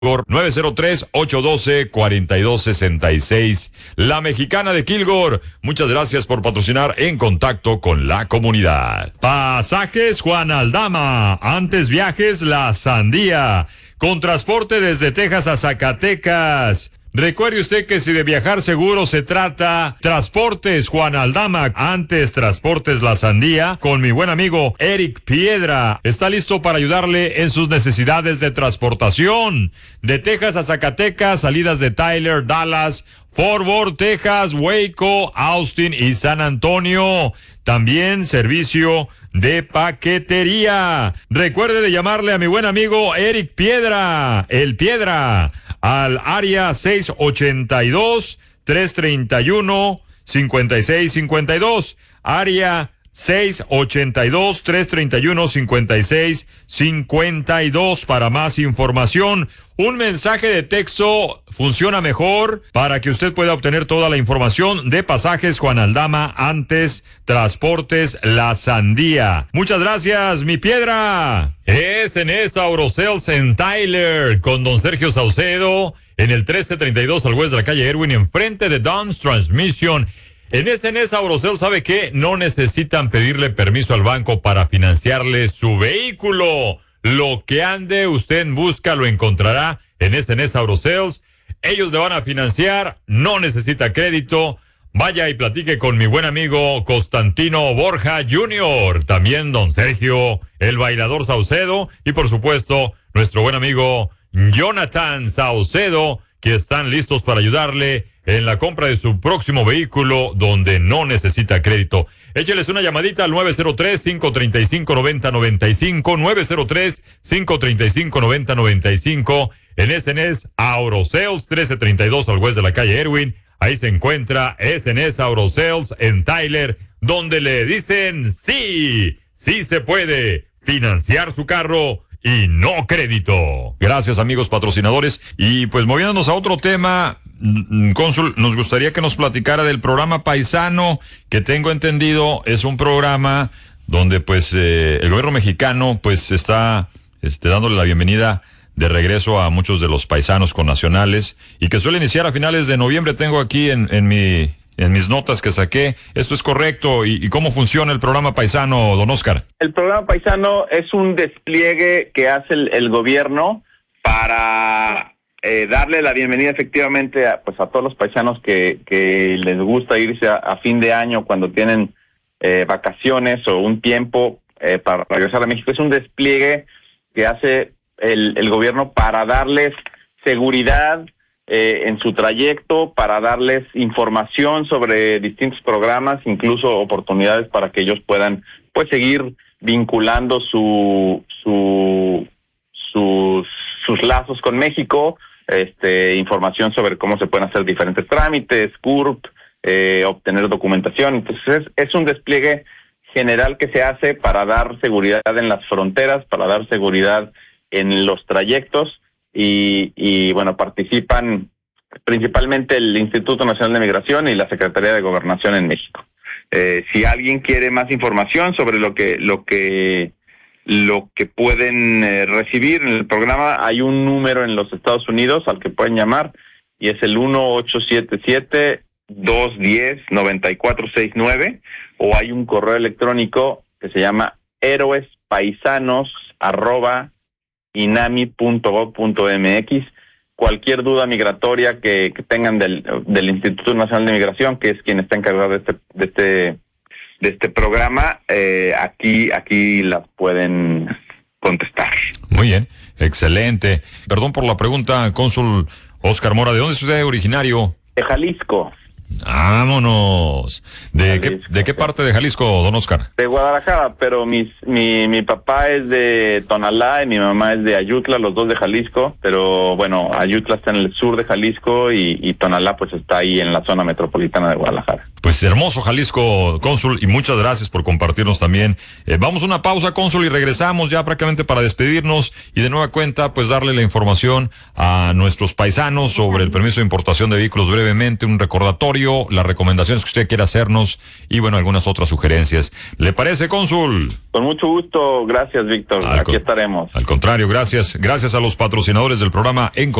903-812-4266. La Mexicana de Kilgore, muchas gracias por patrocinar En Contacto con la Comunidad. Pasajes Juan Aldama, antes viajes La Sandía, con transporte desde Texas a Zacatecas. Recuerde usted que si de viajar seguro se trata, Transportes Juan Aldama, antes Transportes La Sandía, con mi buen amigo Eric Piedra. Está listo para ayudarle en sus necesidades de transportación. De Texas a Zacatecas, salidas de Tyler, Dallas, Fort Worth, Texas, Waco, Austin y San Antonio. También servicio de paquetería. Recuerde de llamarle a mi buen amigo Eric Piedra, el Piedra, al área 682-331-5652. Área 682-331-5652. Para más información, un mensaje de texto funciona mejor para que usted pueda obtener toda la información de Pasajes Juan Aldama, antes Transportes La Sandía. Muchas gracias, mi Piedra. SNS Aurosales en Tyler, con don Sergio Saucedo, en el 1332 al West de la calle Erwin, enfrente de Don's Transmission. En SNS Aurosales, ¿sabe qué? No necesitan pedirle permiso al banco para financiarle su vehículo. Lo que ande usted en busca lo encontrará en SNS Aurosales. Ellos le van a financiar, no necesita crédito. Vaya y platique con mi buen amigo Constantino Borja Jr., también don Sergio, el bailador Saucedo, y por supuesto, nuestro buen amigo Jonathan Saucedo, que están listos para ayudarle en la compra de su próximo vehículo donde no necesita crédito. Écheles una llamadita al 903-535-9095, 903-535-9095, en SNS Aurosales, 1332 al West de la calle Erwin. Ahí se encuentra SNS Aurosales en Tyler, donde le dicen sí se puede financiar su carro y no crédito. Gracias, amigos patrocinadores. Y pues moviéndonos a otro tema, cónsul, nos gustaría que nos platicara del programa Paisano, que tengo entendido es un programa donde pues el gobierno mexicano pues está dándole la bienvenida de regreso a muchos de los paisanos connacionales, y que suele iniciar a finales de noviembre. Tengo aquí en mis notas que saqué. ¿Esto es correcto? ¿Y cómo funciona el programa Paisano, don Oscar? El programa Paisano es un despliegue que hace el gobierno para darle la bienvenida efectivamente a todos los paisanos que les gusta irse a fin de año cuando tienen vacaciones o un tiempo para regresar a México. Es un despliegue que hace el gobierno para darles seguridad en su trayecto, para darles información sobre distintos programas, incluso oportunidades para que ellos puedan pues seguir vinculando sus lazos con México, información sobre cómo se pueden hacer diferentes trámites, CURP, obtener documentación. Entonces es un despliegue general que se hace para dar seguridad en las fronteras, para dar seguridad en los trayectos, y bueno, participan principalmente el Instituto Nacional de Migración y la Secretaría de Gobernación en México. Si alguien quiere más información sobre lo que pueden recibir en el programa, hay un número en los Estados Unidos al que pueden llamar, y es el 1-877-210-9469, o hay un correo electrónico que se llama héroespaisanos@inami.gov.mx. Cualquier duda migratoria que tengan del Instituto Nacional de Migración, que es quien está encargado de este programa, aquí las pueden contestar. Muy bien, excelente. Perdón por la pregunta, cónsul Oscar Mora, ¿de dónde es usted originario? De Jalisco. ¡Vámonos! ¿De qué parte de Jalisco, don Oscar? De Guadalajara, pero mi papá es de Tonalá y mi mamá es de Ayutla, los dos de Jalisco, pero bueno, Ayutla está en el sur de Jalisco y Tonalá pues está ahí en la zona metropolitana de Guadalajara. Pues hermoso Jalisco, cónsul, y muchas gracias por compartirnos también. Vamos a una pausa, cónsul, y regresamos ya prácticamente para despedirnos y de nueva cuenta, pues darle la información a nuestros paisanos sobre el permiso de importación de vehículos brevemente, un recordatorio, las recomendaciones que usted quiera hacernos y bueno, algunas otras sugerencias. ¿Le parece, cónsul? Con mucho gusto, gracias, Víctor. Aquí estaremos. Al contrario, gracias. Gracias a los patrocinadores del programa en